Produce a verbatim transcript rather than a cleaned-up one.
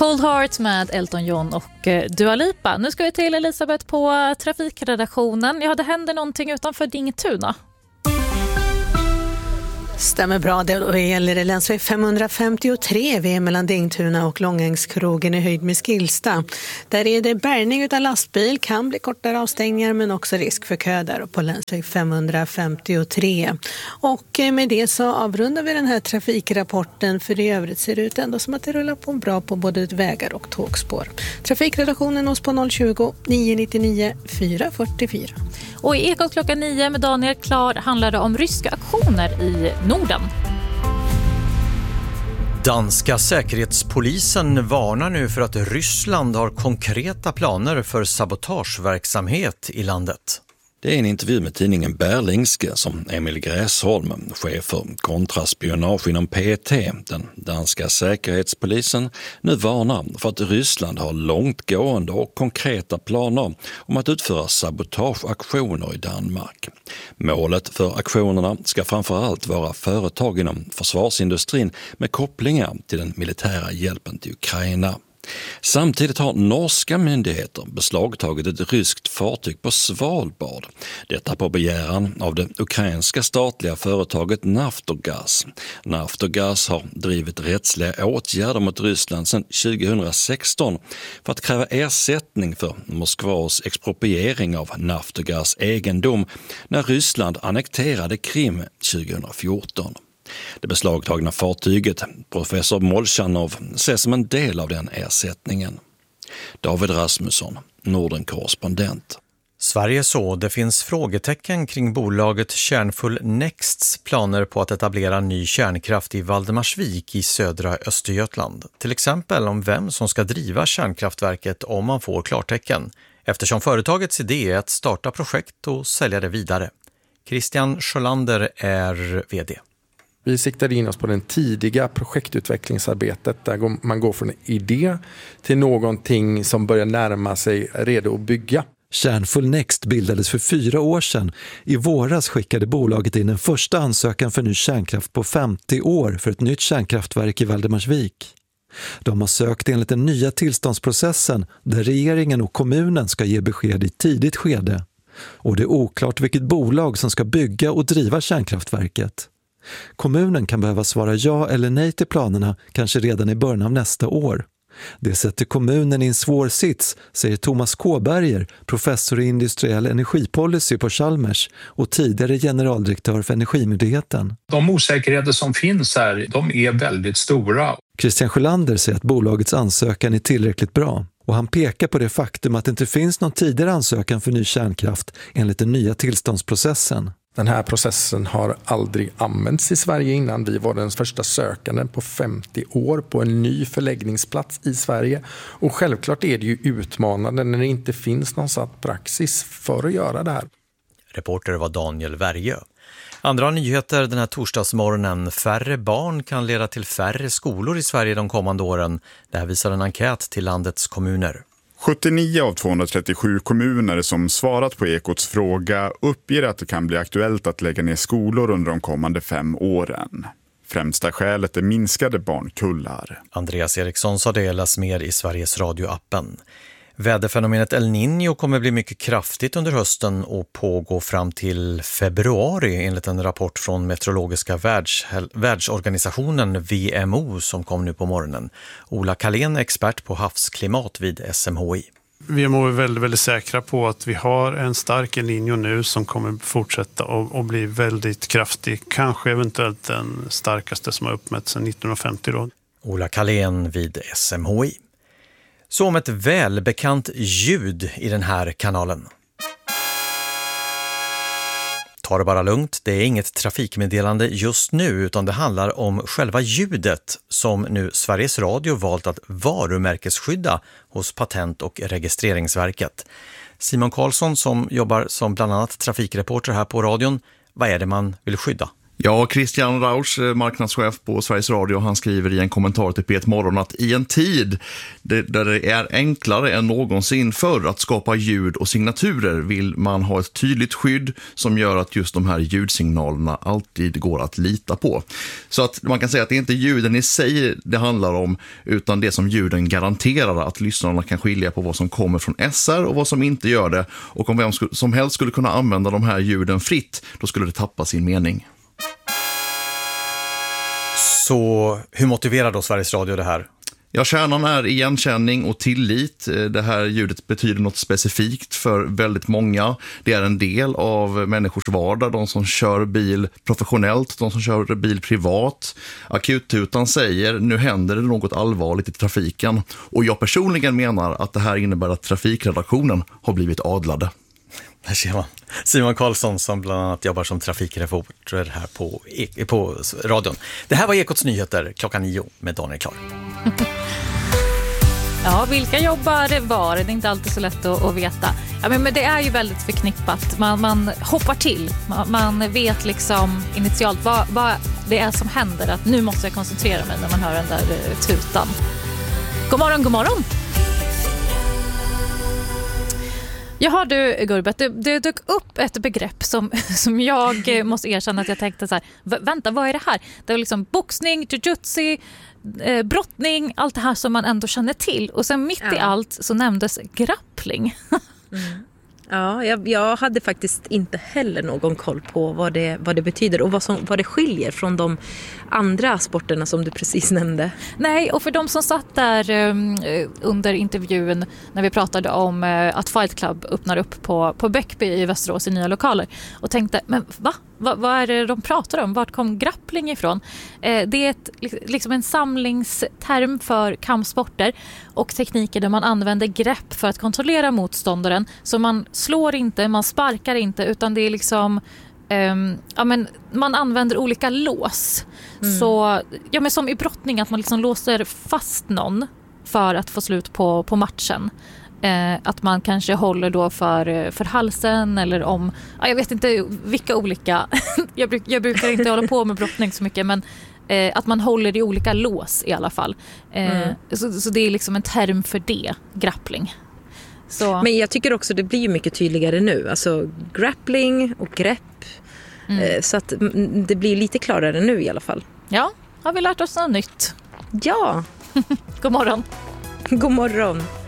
Cold Heart med Elton John och Dua Lipa. Nu ska vi till Elisabeth på trafikredaktionen. Ja, det händer någonting utanför Dingtuna. Stämmer bra, det gäller länsväg femhundrafemtiotre vid mellan Dingtuna och Långängskrogen i höjd med Skilsta. Där är det bärgning utav lastbil, kan bli kortare avstängningar men också risk för kö där på länsväg femhundrafemtiotre. Och med det så avrundar vi den här trafikrapporten, för i övrigt ser det ut ändå som att det rullar på bra på både vägar och tågspår. Trafikredaktionen oss på noll tjugo, nio nittionio, fyra fyrtiofyra. Och i Ekot klockan nio med Daniel Klar handlar det om ryska aktioner i Norden. Danska säkerhetspolisen varnar nu för att Ryssland har konkreta planer för sabotageverksamhet i landet. Det är en intervju med tidningen Berlingske som Emil Gräsholm, chef för kontraspionage inom P T, den danska säkerhetspolisen, nu varnar för att Ryssland har långtgående och konkreta planer om att utföra sabotageaktioner i Danmark. Målet för aktionerna ska framförallt vara företag inom försvarsindustrin med kopplingar till den militära hjälpen till Ukraina. Samtidigt har norska myndigheter beslagtagit ett ryskt fartyg på Svalbard. Detta på begäran av det ukrainska statliga företaget Naftogaz. Naftogaz har drivit rättsliga åtgärder mot Ryssland sedan tjugohundrasexton för att kräva ersättning för Moskvas expropriering av Naftogaz egendom när Ryssland annekterade Krim tjugohundrafjorton. Det beslagtagna fartyget, professor Molchanov, ses som en del av den ersättningen. David Rasmusson, Norden-korrespondent. Sverige så, det finns frågetecken kring bolaget Kärnfull Nexts planer på att etablera ny kärnkraft i Valdemarsvik i södra Östergötland. Till exempel om vem som ska driva kärnkraftverket om man får klartecken, eftersom företagets idé är att starta projekt och sälja det vidare. Christian Sjölander är vd. Vi siktade in oss på den tidiga projektutvecklingsarbetet där man går från en idé till någonting som börjar närma sig redo att bygga. Kärnfull Next bildades för fyra år sedan. I våras skickade bolaget in en första ansökan för ny kärnkraft på femtio år för ett nytt kärnkraftverk i Valdemarsvik. De har sökt enligt den nya tillståndsprocessen där regeringen och kommunen ska ge besked i tidigt skede. Och det är oklart vilket bolag som ska bygga och driva kärnkraftverket. Kommunen kan behöva svara ja eller nej till planerna kanske redan i början av nästa år. Det sätter kommunen i en svår sits, säger Thomas Kåberger, professor i industriell energipolicy på Chalmers och tidigare generaldirektör för Energimyndigheten. De osäkerheter som finns här, de är väldigt stora. Christian Sjölander säger att bolagets ansökan är tillräckligt bra. Och han pekar på det faktum att det inte finns någon tidigare ansökan för ny kärnkraft enligt den nya tillståndsprocessen. Den här processen har aldrig använts i Sverige innan. Vi var den första sökanden på femtio år på en ny förläggningsplats i Sverige. Och självklart är det ju utmanande när det inte finns någon satt praxis för att göra det här. Reporter var Daniel Värjö. Andra nyheter den här torsdagsmorgonen. Färre barn kan leda till färre skolor i Sverige de kommande åren. Det här visar en enkät till landets kommuner. sjuttionio av tvåhundratrettiosju kommuner som svarat på Ekots fråga uppger att det kan bli aktuellt att lägga ner skolor under de kommande fem åren. Främsta skälet är minskade barnkullar. Andreas Eriksson sa det, läs mer i Sveriges Radio-appen. Väderfenomenet El Niño kommer bli mycket kraftigt under hösten och pågå fram till februari enligt en rapport från meteorologiska världs- världsorganisationen V M O som kom nu på morgonen. Ola Kalén, expert på havsklimat vid S M H I. V M O är väldigt, väldigt säkra på att vi har en stark El Niño nu som kommer fortsätta och, och bli väldigt kraftig. Kanske eventuellt den starkaste som har uppmätts sedan nittonhundrafemtio. Då. Ola Kalén vid S M H I. Så om ett välbekant ljud i den här kanalen. Ta det bara lugnt, det är inget trafikmeddelande just nu utan det handlar om själva ljudet som nu Sveriges Radio valt att varumärkesskydda hos Patent- och registreringsverket. Simon Karlsson som jobbar som bland annat trafikreporter här på radion, vad är det man vill skydda? Ja, Christian Rausch, marknadschef på Sveriges Radio, han skriver i en kommentar till P ett Morgon att i en tid där det är enklare än någonsin förr att skapa ljud och signaturer vill man ha ett tydligt skydd som gör att just de här ljudsignalerna alltid går att lita på. Så att man kan säga att det är inte ljuden i sig det handlar om, utan det som ljuden garanterar, att lyssnarna kan skilja på vad som kommer från S R och vad som inte gör det. Och om vem som helst skulle kunna använda de här ljuden fritt, då skulle det tappa sin mening. Så hur motiverar då Sveriges Radio det här? Ja, kärnan är igenkänning och tillit. Det här ljudet betyder något specifikt för väldigt många. Det är en del av människors vardag. De som kör bil professionellt, de som kör bil privat. Akuttutan säger, nu händer det något allvarligt i trafiken. Och jag personligen menar att det här innebär att trafikredaktionen har blivit adlade. Där ser man. Simon Karlsson som bland annat jobbar som trafikreporter här på, på radion. Det här var Ekots nyheter klockan nio med Daniel Klar. Ja, vilka jobbar var? Det är inte alltid så lätt att, att veta. Ja, men, men det är ju väldigt förknippat. Man, man hoppar till. Man, man vet liksom initialt vad, vad det är som händer. Att nu måste jag koncentrera mig när man hör den där uh, tutan. God morgon, god morgon! Jaha du Gurbet, det, det dök upp ett begrepp som, som jag måste erkänna att jag tänkte så här, vänta, vad är det här? Det var liksom boxning, jujutsu, eh, brottning, allt det här som man ändå känner till. Och sen mitt ja. i allt så nämndes grappling. Mm. Ja, jag, jag hade faktiskt inte heller någon koll på vad det, vad det betyder och vad, som, vad det skiljer från de andra sporterna som du precis nämnde. Nej, och för de som satt där um, under intervjun när vi pratade om uh, att Fight Club öppnar upp på, på Bäckby i Västerås i nya lokaler och tänkte, men va? Va, vad är det de pratar om? Vart kom grappling ifrån? Eh, det är ett, liksom en samlingsterm för kampsporter och tekniker där man använder grepp för att kontrollera motståndaren. Så man slår inte, man sparkar inte, utan det är liksom eh, ja, men man använder olika lås. Mm. Så, ja, men som i brottning, att man liksom låser fast någon för att få slut på, på matchen. Eh, att man kanske håller då för, för halsen eller om, ja, jag vet inte vilka olika, jag, bruk, jag brukar inte hålla på med brottning så mycket, men eh, att man håller i olika lås i alla fall. Eh, mm. så, så det är liksom en term för det, grappling. Så. Men jag tycker också det blir mycket tydligare nu, alltså grappling och grepp, mm. eh, så att det blir lite klarare nu i alla fall. Ja, har vi lärt oss något nytt? Ja. God morgon. God morgon.